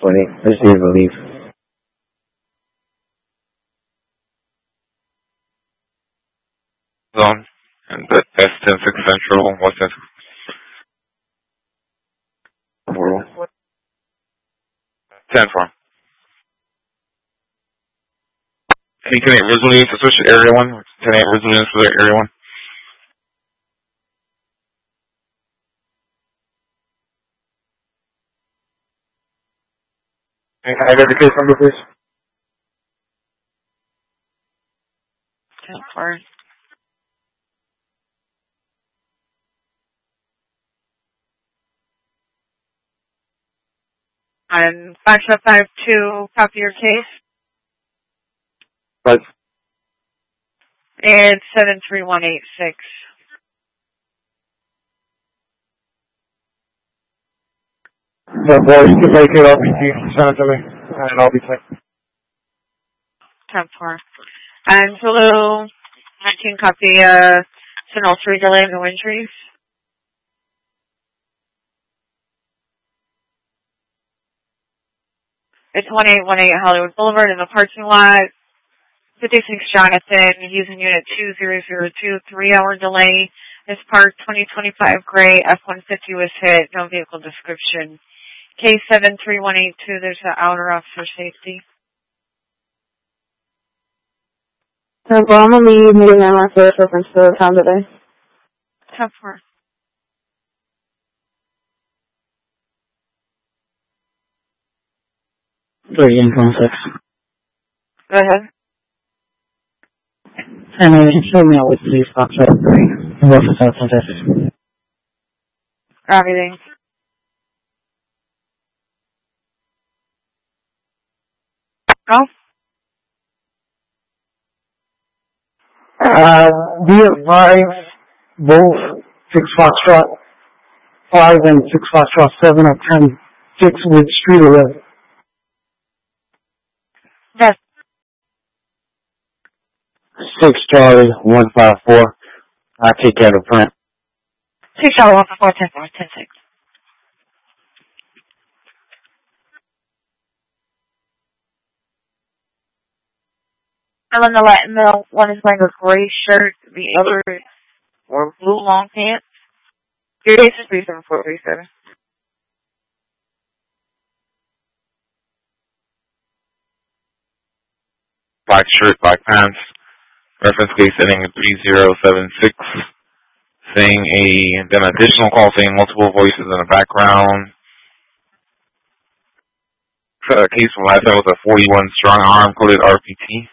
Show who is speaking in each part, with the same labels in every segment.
Speaker 1: 20. I just need to leave.
Speaker 2: Zone. And that's 10-6 Central. What's that? Portal. 10-4. Any 10-8 original units to switch to Area 1? 10-8 original units for Area 1?
Speaker 1: Can I get the case number, please?
Speaker 3: 10-4. And 5752, copy your case.
Speaker 1: Right.
Speaker 3: And 73186.
Speaker 1: The boys can make it RPT. Send it to me, and I'll be taking.
Speaker 3: 10-4. And Zulu 19, copy signal 3 delay, no injuries. It's 1818 Hollywood Boulevard in the parking lot. 56 Jonathan, using unit 2002, 3-hour delay. This part 2025 gray, F-150 was hit, no vehicle description. K73182, there's an outer officer safety.
Speaker 4: So I'm going to leave meeting my first reference to the time today.
Speaker 3: 10-4.
Speaker 4: Income 6.
Speaker 3: Go ahead.
Speaker 4: And show me out with police officer 3. What for self-contested?
Speaker 3: Everything. Go.
Speaker 1: Be advised, both 6 Foxtrot 5 and 6 Foxtrot 7 are 10 Dixwood Street 11.
Speaker 3: Yes.
Speaker 1: 6 Charlie 154. I take care of the print.
Speaker 3: 6 Charlie 154, 10-4, 10-6. And then the Latin middle one is wearing a gray shirt, the other wore blue long pants. Your case is 37437.
Speaker 2: Black shirt, black pants. Reference case ending in 3076. Saying then additional call saying multiple voices in the background. Case from last time was a 41 strong arm coded RPT.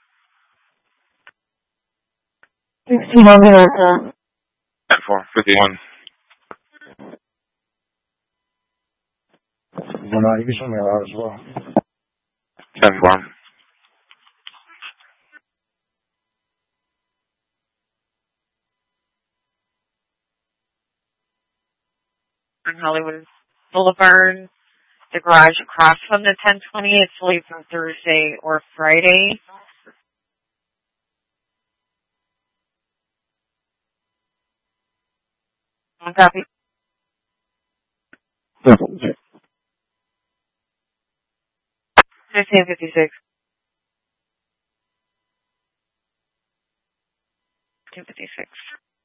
Speaker 4: 1600.
Speaker 2: 451.
Speaker 1: Well, no, you can show me out as well.
Speaker 2: 10-4.
Speaker 3: On Hollywood Boulevard, the garage across from the 1020. It's leave from Thursday or Friday. One copy. 1556. 256.